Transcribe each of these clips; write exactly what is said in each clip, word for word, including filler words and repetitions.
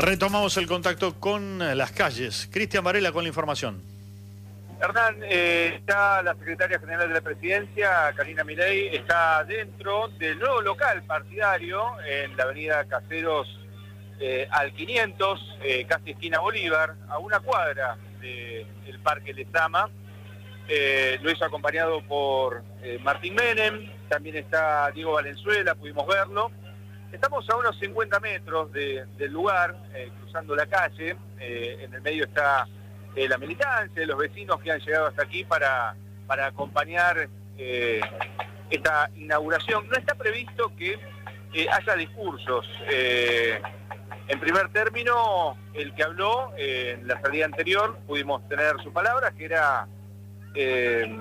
Retomamos el contacto con las calles. Cristian Varela con la información. Hernán, eh, está la secretaria general de la Presidencia, Karina Milei, está dentro del nuevo local partidario en la avenida Caseros eh, al quinientos, eh, casi esquina Bolívar, a una cuadra del Parque Lezama. Eh, lo hizo acompañado por eh, Martín Menem, también está Diego Valenzuela, pudimos verlo. Estamos a unos cincuenta metros de, del lugar, eh, cruzando la calle. Eh, en el medio está eh, la militancia, los vecinos que han llegado hasta aquí para, para acompañar eh, esta inauguración. No está previsto que eh, haya discursos. Eh, en primer término, el que habló eh, en la salida anterior, pudimos tener su palabra, que era eh,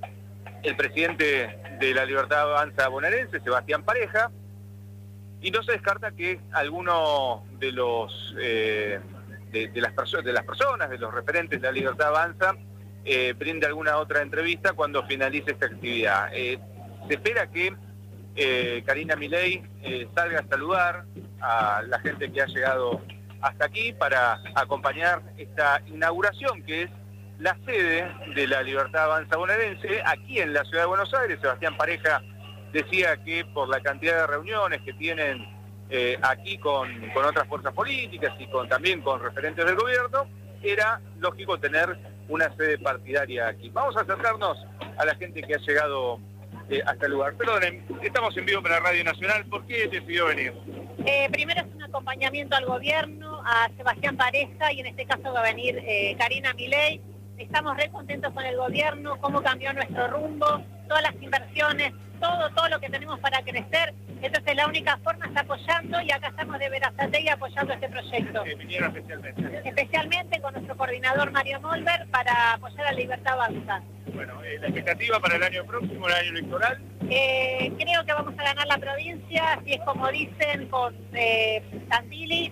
el presidente de la Libertad Avanza bonaerense, Sebastián Pareja. Y no se descarta que alguno de los eh, de, de las personas, de las personas, de los referentes de la Libertad Avanza, eh, brinde alguna otra entrevista cuando finalice esta actividad. Eh, se espera que eh, Karina Milei eh, salga a saludar a la gente que ha llegado hasta aquí para acompañar esta inauguración, que es la sede de la Libertad Avanza bonaerense, aquí en la ciudad de Buenos Aires. Sebastián Pareja decía que por la cantidad de reuniones que tienen eh, aquí con, con otras fuerzas políticas y con, también con referentes del gobierno, era lógico tener una sede partidaria aquí. Vamos a acercarnos a la gente que ha llegado eh, hasta el lugar. Perdonen, estamos en vivo para Radio Nacional. ¿Por qué decidió venir? Eh, primero es un acompañamiento al gobierno, a Sebastián Pareja, y en este caso va a venir eh, Karina Milei. Estamos re contentos con el gobierno, cómo cambió nuestro rumbo, todas las inversiones, todo, todo lo que tenemos para crecer. Entonces la única forma es apoyando, y acá estamos de Berazategui apoyando este proyecto. Eh, vinieron especialmente. Especialmente con nuestro coordinador Mario Molver para apoyar a Libertad Avanza. Bueno, eh, la expectativa para el año próximo, el año electoral. Eh, creo que vamos a ganar la provincia, si es como dicen con eh, Santilli.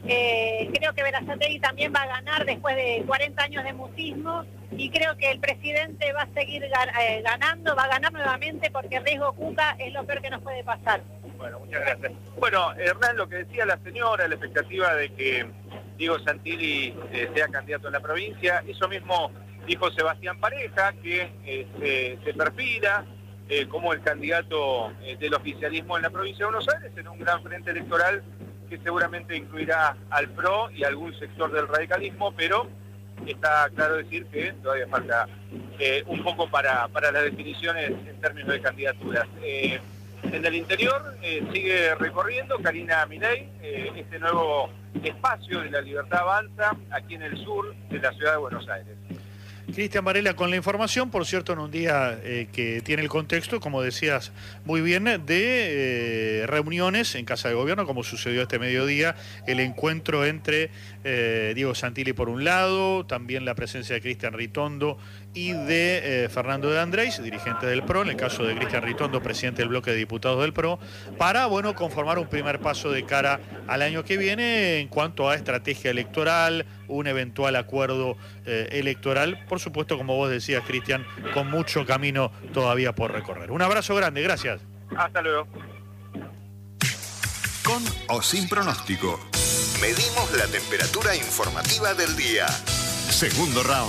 Eh, creo que Berazategui también va a ganar después de cuarenta años de mutismo, y creo que el presidente va a seguir eh, ganando, va a ganar nuevamente, porque el riesgo Cuca es lo peor que nos puede pasar. Bueno, muchas gracias. Bueno, Hernán, lo que decía la señora, la expectativa de que Diego Santilli eh, sea candidato en la provincia, eso mismo dijo Sebastián Pareja, que eh, se, se perfila eh, como el candidato eh, del oficialismo en la provincia de Buenos Aires, en un gran frente electoral que seguramente incluirá al P R O y algún sector del radicalismo, pero está claro decir que todavía falta eh, un poco para, para las definiciones en términos de candidaturas. Eh, en el interior eh, sigue recorriendo Karina Milei eh, este nuevo espacio de la Libertad Avanza aquí en el sur de la ciudad de Buenos Aires. Cristian Varela con la información, por cierto, en un día eh, que tiene el contexto, como decías muy bien, de eh, reuniones en Casa de Gobierno, como sucedió este mediodía, el encuentro entre eh, Diego Santilli por un lado, también la presencia de Cristian Ritondo y de eh, Fernando de Andrés, dirigente del P R O, en el caso de Cristian Ritondo, presidente del bloque de diputados del P R O, para, bueno, conformar un primer paso de cara al año que viene en cuanto a estrategia electoral, un eventual acuerdo eh, electoral, por supuesto, como vos decías, Cristian, con mucho camino todavía por recorrer. Un abrazo grande, gracias. Hasta luego. Con o sin pronóstico, medimos la temperatura informativa del día. Segundo round.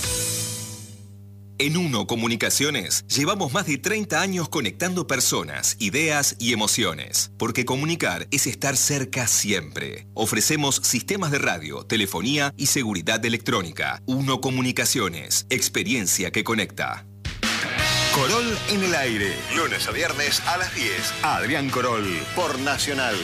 En Uno Comunicaciones llevamos más de treinta años conectando personas, ideas y emociones, porque comunicar es estar cerca siempre. Ofrecemos sistemas de radio, telefonía y seguridad electrónica. Uno Comunicaciones, experiencia que conecta. Corol en el aire, lunes a viernes a las diez. Adrián Corol, por Nacional.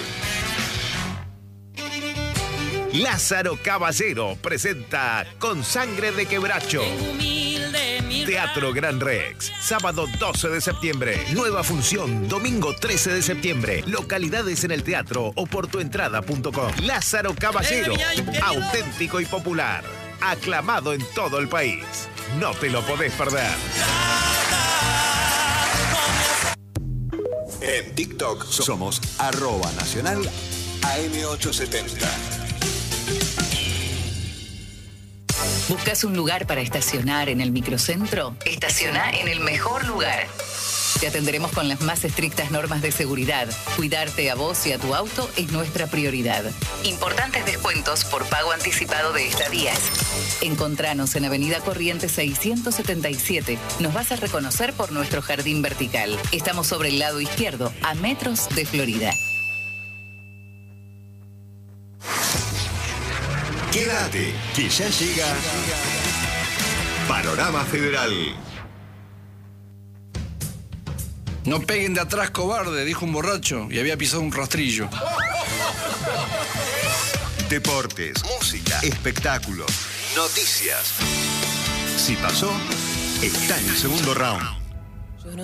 Lázaro Caballero presenta Con Sangre de Quebracho. Teatro Gran Rex, sábado doce de septiembre. Nueva función, domingo trece de septiembre. Localidades en el teatro o por tuentrada punto com. Lázaro Caballero, auténtico y popular. Aclamado en todo el país. No te lo podés perder. En TikTok somos arroba nacional A M ochocientos setenta. ¿Buscas un lugar para estacionar en el microcentro? Estaciona en el mejor lugar. Te atenderemos con las más estrictas normas de seguridad. Cuidarte a vos y a tu auto es nuestra prioridad. Importantes descuentos por pago anticipado de estadías. Encontranos en Avenida Corrientes seiscientos setenta y siete. Nos vas a reconocer por nuestro jardín vertical. Estamos sobre el lado izquierdo, a metros de Florida. Quédate, que ya llega Panorama Federal. No peguen de atrás, cobarde, dijo un borracho y había pisado un rastrillo. Deportes, música, espectáculos, noticias. Si pasó, está en el segundo round.